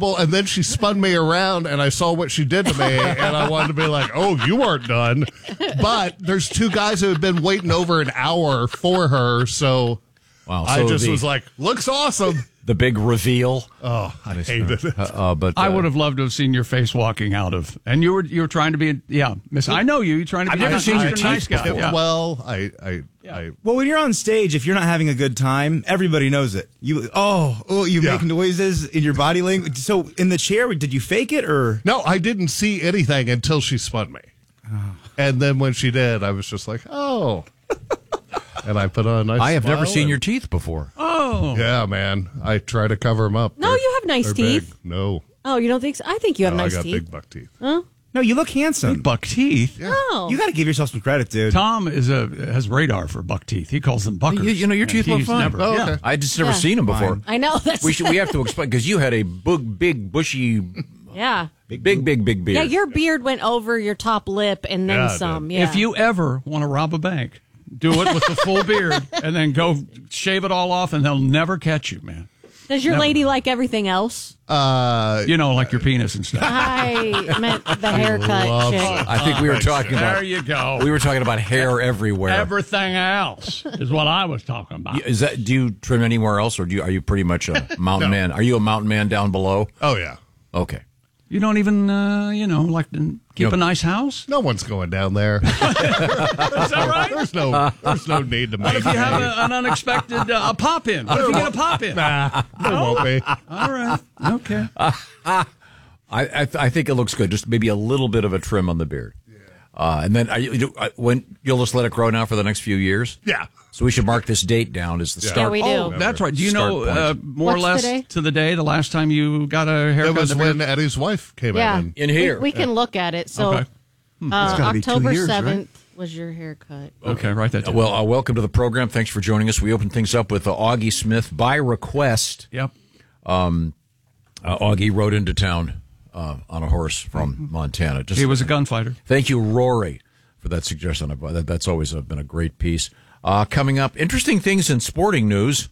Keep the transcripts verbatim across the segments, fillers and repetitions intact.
horrible. And then she spun me around, and I saw what she did to me, and I wanted to be like, oh, you aren't done. But there's two guys who have been waiting over an hour for her, so, wow, so I just the, was like, looks awesome. The big reveal. Oh, I hated it. Uh, uh, but uh, I would have loved to have seen your face walking out of, and you were you were trying to be, yeah, Miss. I know you. You're trying to I've be. never a seen your nice, nice teeth guy. before. Yeah. Well, I, I, Yeah. I, Well, when you're on stage, if you're not having a good time, everybody knows it. You, oh, oh, you Yeah. make noises in your body language. So in the chair, did you fake it or? no, I didn't see anything until she spun me. And then when she did, I was just like, oh. And I put on a nice I have never smile seen and- your teeth before. Oh, Yeah, man. I try to cover them up. No, They're- you have nice they're teeth. big. No. Oh, you don't think so? I think you have No, nice I got teeth. big buck teeth. No, you look handsome. buck teeth. Oh. You got to give yourself some credit, dude. Tom is a has radar for buck teeth. He calls them buckers. You, you know, your And teeth look he's fine. never- Oh, yeah. okay. I just never Yeah. seen them before. Fine. I know. That's We should. We have to explain because you had a big, big, bushy, yeah. big, big, big, big beard. Yeah, your beard went over your top lip and then Yeah, it did. some. Yeah. If you ever want to rob a bank, do it with the full beard, and then go shave it all off, and they'll never catch you, man. Does your Never. lady like everything else? Uh, You know, like your penis and stuff. I meant the haircut loves chick. it. I think we were talking about. There you go. We were talking about hair everywhere. Everything else is what I was talking about. Is that? Do you trim anywhere else, or do you? Are you pretty much a mountain man? Are you a mountain man down below? oh, yeah. Okay. You don't even, uh, you know, like to keep You know- a nice house? No one's going down there. Is that right? There's no, there's no need to What make if you have a, an unexpected uh, a pop in? What if you get a pop in? Nah, there won't be. All right. Okay. I I, th- I think it looks good. Just maybe a little bit of a trim on the beard. Uh, and then are you, you- uh, when you'll just let it grow now for the next few years. Yeah. So we should mark this date down as the Yeah. start. Yeah, we do. Oh, that's right. Do you Start know point. uh, more or What's less today? to the day the last time you got a haircut? It was in the when beard? Eddie's wife came Yeah. in. In here. We, we can look at it. So Okay. uh, gotta be two October years, right? seventh was your haircut. Okay, write that down. Well, uh, welcome to the program. Thanks for joining us. We open things up with uh, Augie Smith by request. Yep. Uh, Augie rode into town uh, on a horse from Montana. Just He was a gunfighter. Thank you, Rory, for that suggestion. That- That's always uh, been a great piece. Uh, coming up, interesting things in sporting news.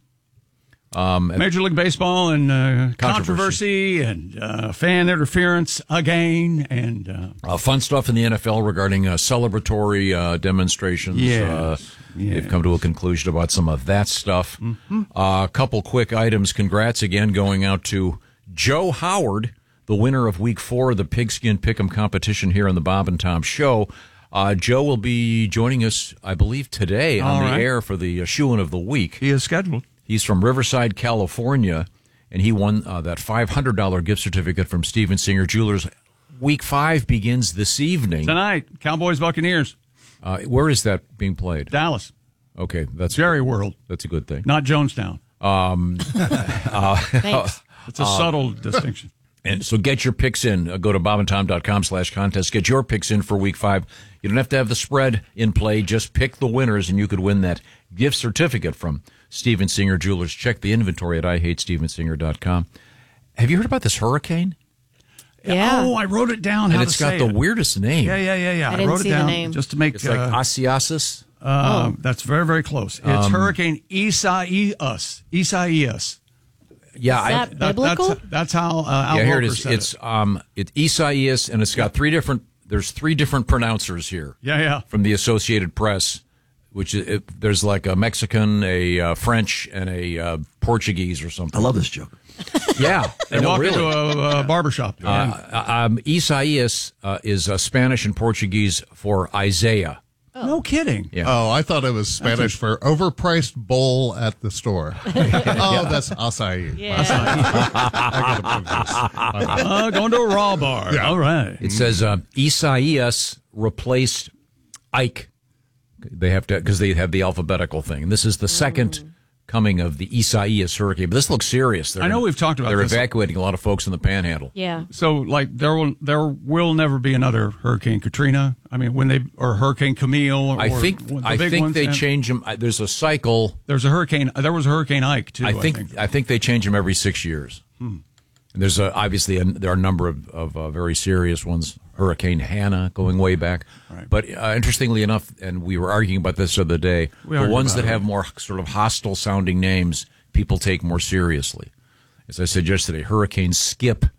Major League Baseball and uh, Controversy. controversy and uh, fan interference again. And uh, Uh, fun stuff in the N F L regarding uh, celebratory uh, demonstrations. Yes, Uh, yes. They've come to a conclusion about some of that stuff. Mm-hmm. Uh, a couple quick items. Congrats again going out to Joe Howard, the winner of week four of the Pigskin Pick'em competition here on the Bob and Tom Show. Uh, Joe will be joining us, I believe, today on All the right. air for the uh, Shoein of the Week. he is scheduled. He's from Riverside, California, and he won uh, that five hundred dollars gift certificate from Steven Singer Jewelers. Week five begins this evening. Tonight, Cowboys Buccaneers, Uh, where is that being played? Dallas, Okay, that's Jerry World, that's a good thing. not Jonestown. Thanks. It's a subtle distinction. And so get your picks in. Uh, go to bobandtom.com slash contest. Get your picks in for week five. You don't have to have the spread in play. Just pick the winners, and you could win that gift certificate from Steven Singer Jewelers. Check the inventory at I hate steven singer dot com. Have you heard about this hurricane? Yeah. Oh, I wrote it down. How And it's to got say the it. weirdest name. Yeah, yeah, yeah, yeah. I I, didn't wrote see it the down name. just to make. It's like uh, Asiasis. uh, That's very, very close. It's Hurricane Isaias. Isaias. Yeah, Is I, that That- biblical? That's, that's how uh, Al yeah, here it Roker is. said It's it. um, it's Isaias, and it's got three different. There's three different pronouncers here. Yeah, yeah. From the Associated Press, which is, it, there's like a Mexican, a uh, French, and a uh, Portuguese or something. I love this joke. Yeah, They no, walk really. into a, a barbershop. Uh, um, Isaias uh, is uh, Spanish and Portuguese for Isaiah. No kidding. Yeah. Oh, I thought it was Spanish for overpriced bowl at the store. Oh, that's acai. Yeah. I gotta prove this. My bad. Uh, going to a raw bar. Yeah. All right. It says uh, Isaias replaced Ike. They have to because they have the alphabetical thing. And this is the second coming of the Isaias hurricane. But this looks serious. They're I know gonna- we've talked about They're this. evacuating a lot of folks in the Panhandle. Yeah. So, like, there will there will never be another Hurricane Katrina. I mean, when they or Hurricane Camille. Or, I think the I big think ones, they and change them. I- There's a cycle. There's a hurricane. There was a Hurricane Ike too. I think I think they change them every six years. And there's a, obviously a, there are a number of, of uh, very serious ones. Hurricane Hannah going way back. Right. But uh, interestingly enough, and we were arguing about this the other day, We the argued ones about that it. have more sort of hostile sounding names, people take more seriously. As I said yesterday, Hurricane Skip